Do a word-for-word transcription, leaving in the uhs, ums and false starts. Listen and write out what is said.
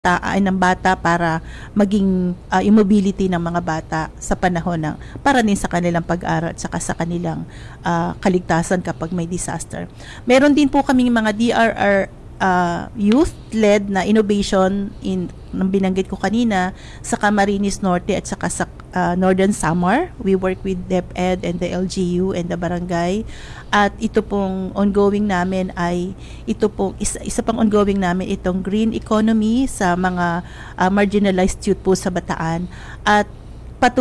ay ng bata para maging uh, immobility ng mga bata sa panahon ng para din sa kanilang pag-aral at saka sa kanilang uh, kaligtasan kapag may disaster. Meron din po kaming mga D R R uh, youth-led na innovation in nang binanggit ko kanina sa Camarines Norte at saka sa uh, Northern Samar. We work with DepEd and the L G U and the barangay. At ito pong ongoing namin ay ito pong isa, isa pang ongoing namin itong green economy sa mga uh, marginalized youth po sa Bataan. At